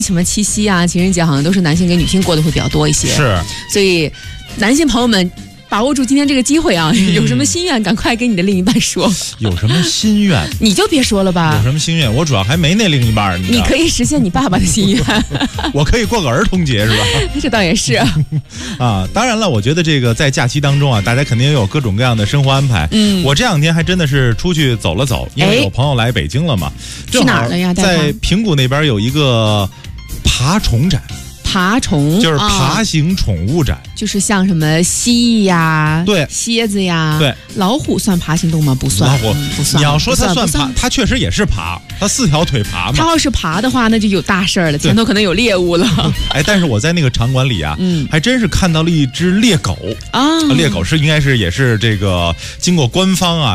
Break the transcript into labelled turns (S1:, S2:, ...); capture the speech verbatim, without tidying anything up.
S1: 什么七夕啊、情人节，好像都是男性给女性过得会比较多一些。
S2: 是，
S1: 所以男性朋友们。把握住今天这个机会啊！嗯、有什么心愿，赶快跟你的另一半说。
S2: 有什么心愿，
S1: 你就别说了吧。
S2: 有什么心愿，我主要还没那另一半。
S1: 你可以实现你爸爸的心愿。
S2: 我可以过个儿童节是吧？
S1: 这倒也是
S2: 啊。当然了，我觉得这个在假期当中啊，大家肯定有各种各样的生活安排。嗯，我这两天还真的是出去走了走，因为有朋友来北京了嘛。
S1: 去哪儿了呀？
S2: 在平谷那边有一个爬虫展。
S1: 爬虫
S2: 就是爬行宠物展、
S1: 啊，就是像什么蜥蜴呀、
S2: 对，
S1: 蝎子呀，
S2: 对，
S1: 老虎算爬行动物吗？不算，
S2: 老虎、
S1: 嗯、不算。
S2: 你要说它算爬，它确实也是爬，它四条腿爬嘛。
S1: 它要是爬的话，那就有大事儿了，前头可能有猎物了。
S2: 哎，但是我在那个场馆里啊，嗯，还真是看到了一只猎狗啊，猎狗是应该是也是这个经过官方啊。